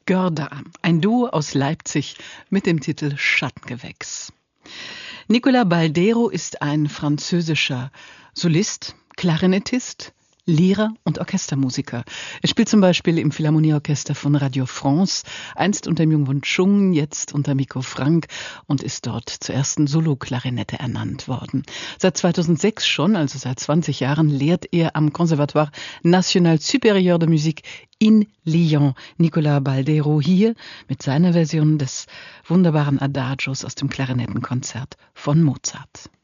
Görda, ein Duo aus Leipzig mit dem Titel Schattengewächs. Nicolas Baldero ist ein französischer Solist, Klarinettist, Lehrer und Orchestermusiker. Er spielt zum Beispiel im Philharmonieorchester von Radio France, einst unter Myung-Whun Chung, jetzt unter Miko Frank und ist dort zur ersten Solo-Klarinette ernannt worden. Seit 2006 schon, also seit 20 Jahren, lehrt er am Conservatoire National Supérieur de Musique in Lyon. Nicolas Baldero hier mit seiner Version des wunderbaren Adagios aus dem Klarinettenkonzert von Mozart.